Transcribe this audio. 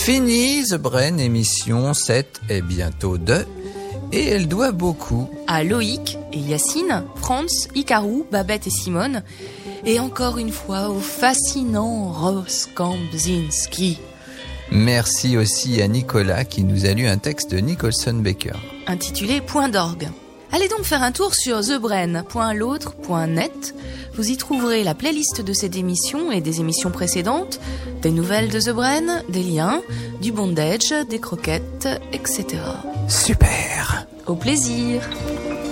Fini The Brain, émission 7 est bientôt 2 et elle doit beaucoup à Loïc et Yacine, Franz, Icarou, Babette et Simone, et encore une fois au fascinant Ross Kambzinski. Merci aussi à Nicolas qui nous a lu un texte de Nicholson Baker intitulé Point d'orgue. Allez donc faire un tour sur thebrain.l'autre.net. Vous y trouverez la playlist de cette émission et des émissions précédentes, des nouvelles de The Brain, des liens, du bondage, des croquettes, etc. Super. Au plaisir.